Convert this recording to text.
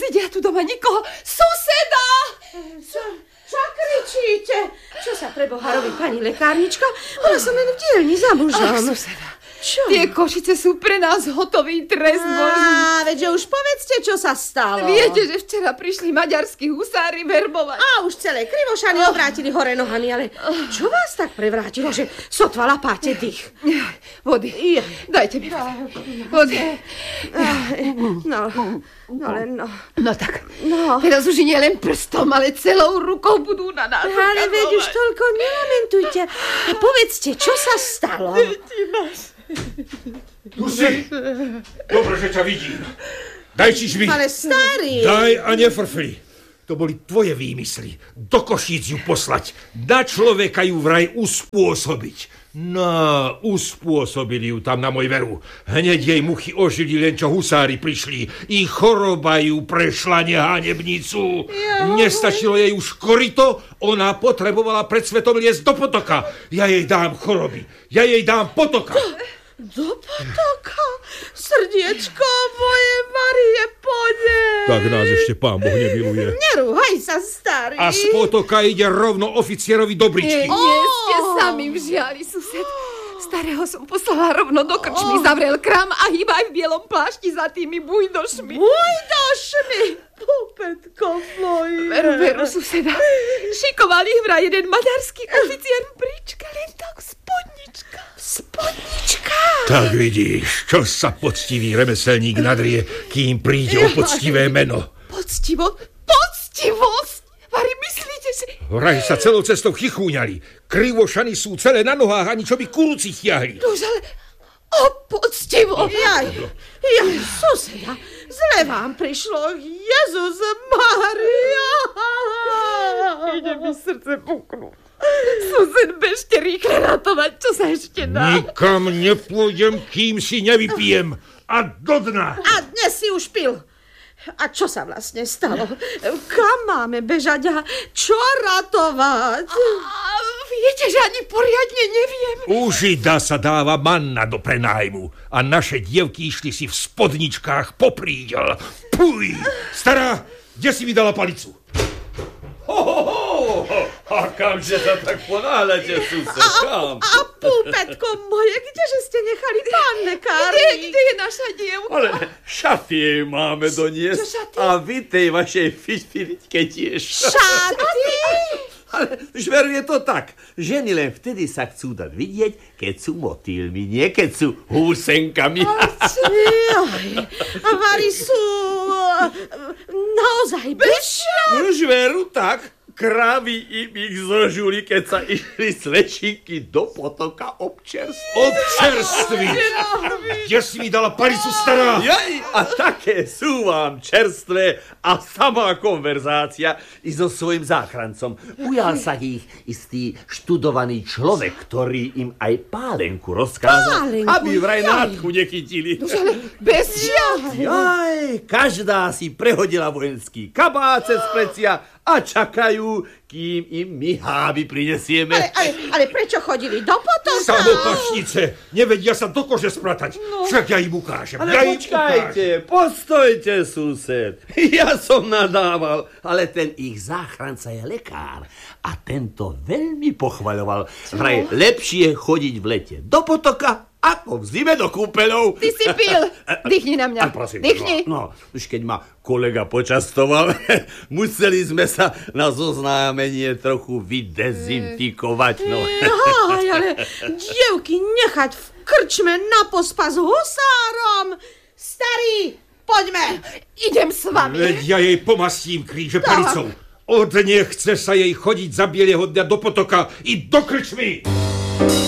vidia tu doma nikoho. Suseda! Čo kričíte? Čo sa pre Boha robí, pani lekárnička? Ona som len v dielni za mužom. Suseda. Čo? Tie Košice sú pre nás hotový trest Boží. Veď už povedzte, čo sa stalo. Viete, že včera prišli maďarskí husári verbovať. A už celé Krivošany obrátili hore nohami, ale čo vás tak prevrátilo, že sotva lapáte dých? Vody. Dajte mi vody. No tak. Teraz už nie len prstom, ale celou rukou budú na nás ukazovať. Ale veď už toľko nelamentujte. A povedzte, čo sa stalo? Tu si. Dobre, že ťa vidím. Daj čižmy. Ale starý. Daj a nefrfli. To boli tvoje výmysly. Do Košíc ju poslať. Na človeka ju vraj uspôsobiť. No, uspôsobili ju tam na môj veru. Hneď jej muchy ožili, len čo husári prišli. I choroba ju prešla nehanebnicu. Nestačilo jej už korito, ona potrebovala pred svetom liesť do potoka. Ja jej dám choroby. Ja jej dám potoka. Do potoka? Srdiečko moje, Marie, poďme. Tak nás ešte pán Boh nemiluje. Nerúhaj sa, starý. A z potoka ide rovno oficierovi do bričky. Nie ste sami v žiali, sused. Starého som poslala rovno do krčmy, zavrel krám a hýba aj v bielom plášti za tými bujdošmi. Bujdošmi? Pupetko moje. Veru, suseda. Šikoval ich vraj jeden maďarský oficier v bričke, len tak spodnička. Spodnička? Tak vidíš, čo sa poctivý remeselník nadrie, kým príde o poctivé meno. Poctivosť? Vari, myslíte si? Vraj sa celou cestou chichúňali. Krivošany sú celé na nohách, ani čo by kurúci stiahli. Nož, ale o poctivosť. Jaj, suseda, zle vám prišlo. Jezus Mária. Ide mi srdce puknúť. Sused, bežte rýchle ratovať, čo sa ešte dá. Nikam nepôjdem, kým si nevypijem. A do dna. A dnes si už pil. A čo sa vlastne stalo? Kam máme bežať a čo ratovať? A viete, že ani poriadne neviem. Užida sa dáva manna do prenájmu a naše dievky išli si v spodničkách po prídel. Puj! Stará, kde si mi dala palicu? A kamže sa tak ponáhľate, sused? Kam? A púpetko moje, kdeže ste nechali pán lekárnik? Kde je naša dievka? Ale šaty jej máme doniesť. Čo šaty? A vy tej vašej fičfiritke tiež. Šaty? Ale žveru je to tak. Ženy len vtedy sa chcú dať vidieť, keď sú motýlmi, nie keď sú húsenkami. A vari sú naozaj bežia? Žveru tak. Kravy im ich zožuli, keď sa išli z lečinky do potoka občerstviť. Občerstviť? Kde si mi dala palicu, stará? Jaj, a také sú vám čerstvé a samá konverzácia i so svojím záchrancom. Ujal sa ich istý študovaný človek, ktorý im aj pálenku rozkázal, aby vraj nádchu nechytili. Bez žiaľ. Jaj, každá si prehodila vojenský kabát cez plecia a čakajú, kým im my háby prinesieme. Ale prečo chodili do potoka? Samopašnice, nevedia sa do kože spratať. Však ja im ukážem. Ale počkajte, postojte, sused. Ja som nadával, ale ten ich záchranca je lekár a tento veľmi pochvaľoval. Vraj lepšie chodiť v lete do potoka, ako v zime do kúpeľov. Ty si pil. Dýchni na mňa. Prosím, Dýchni. No, už keď ma kolega počastoval, museli sme sa na zoznámenie trochu vydezinfikovať. No. Jaj, ale dievky nechať v krčme na pospas husárom. Starý, poďme. Idem s vami. Veď ja jej pomastím kríže palicou. Odnechce sa jej chodiť za bieleho dňa do potoka i do krčmy.